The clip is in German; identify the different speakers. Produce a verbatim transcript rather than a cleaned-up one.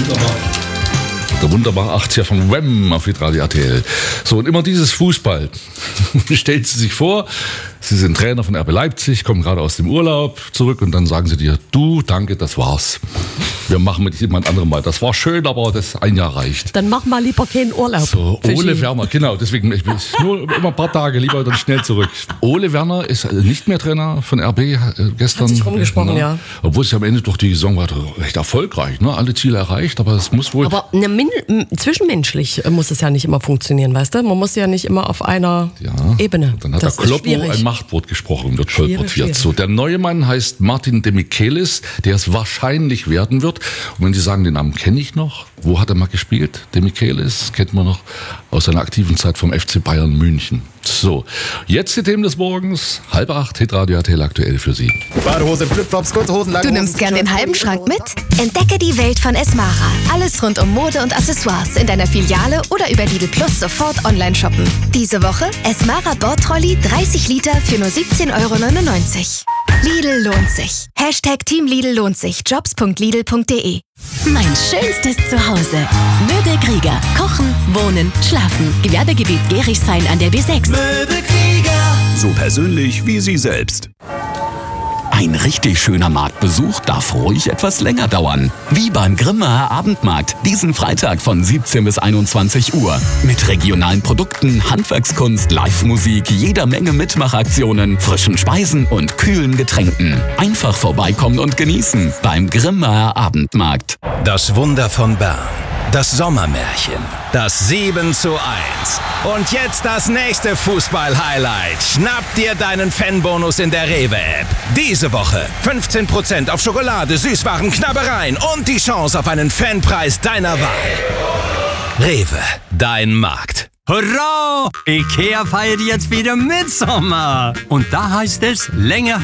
Speaker 1: wunderbar. Der wunderbare achtziger von Wham auf Hitradio R T L. So, und immer dieses Fußball. Stellen Sie sich vor, Sie sind Trainer von R B Leipzig, kommen gerade aus dem Urlaub zurück und dann sagen Sie dir, du, danke, das war's. Wir machen mit jemand anderem weiter. Das war schön, aber das ein Jahr reicht.
Speaker 2: Dann mach mal lieber keinen Urlaub.
Speaker 1: So, Ole Werner, genau, deswegen, ich bin nur immer ein paar Tage lieber dann schnell zurück. Ole Werner ist nicht mehr Trainer von R B äh, gestern.
Speaker 2: Hat sich rumgesprochen,
Speaker 1: ne?
Speaker 2: ja.
Speaker 1: Obwohl es ja am Ende doch die Saison war recht erfolgreich, ne? Alle Ziele erreicht, aber es muss wohl...
Speaker 2: Aber ne, min, m, zwischenmenschlich muss es ja nicht immer funktionieren, weißt du? Man muss ja nicht immer auf einer
Speaker 1: ja,
Speaker 2: Ebene.
Speaker 1: Dann hat
Speaker 2: das
Speaker 1: der Kloppo ein Machtwort gesprochen, wird
Speaker 2: schwierig,
Speaker 1: kolportiert.
Speaker 2: schwierig.
Speaker 1: So, der neue Mann heißt Martin de Michelis, der es wahrscheinlich werden wird. Und wenn Sie sagen, den Namen kenne ich noch, wo hat er mal gespielt? De Michelis kennt man noch aus seiner aktiven Zeit vom F C Bayern München. So, jetzt die Themen des Morgens, halb acht, Hitradio R T L aktuell für Sie.
Speaker 3: Badehose, Flipflops, kurze Hosen, lange
Speaker 4: Du
Speaker 3: Hosen,
Speaker 4: nimmst gern den
Speaker 3: T-Shirts.
Speaker 4: halben Schrank mit? Entdecke die Welt von Esmara. Alles rund um Mode und Accessoires in deiner Filiale oder über Lidl Plus sofort online shoppen. Diese Woche Esmara Bordtrolley dreißig Liter für nur siebzehn Euro neunundneunzig. Lidl lohnt sich. Hashtag Team Lidl lohnt sich. Jobs punkt lidl punkt de.
Speaker 5: Mein schönstes Zuhause. Möbel Krieger. Kochen, wohnen, schlafen. Gewerbegebiet Gerichshain an der B sechs.
Speaker 6: So persönlich wie Sie selbst. Ein richtig schöner Marktbesuch darf ruhig etwas länger dauern. Wie beim Grimmaer Abendmarkt, diesen Freitag von siebzehn bis einundzwanzig Uhr. Mit regionalen Produkten, Handwerkskunst, Live-Musik, jeder Menge Mitmachaktionen, frischen Speisen und kühlen Getränken. Einfach vorbeikommen und genießen beim Grimmaer Abendmarkt.
Speaker 7: Das Wunder von Bern. Das Sommermärchen. Das sieben zu eins. Und jetzt das nächste Fußball-Highlight. Schnapp dir deinen Fanbonus in der Rewe-App. Diese Woche fünfzehn Prozent auf Schokolade, Süßwaren, Knabbereien und die Chance auf einen Fanpreis deiner Wahl. Rewe, dein Markt.
Speaker 8: Hurra! Ikea feiert jetzt wieder Mitsommer. Und da heißt es länger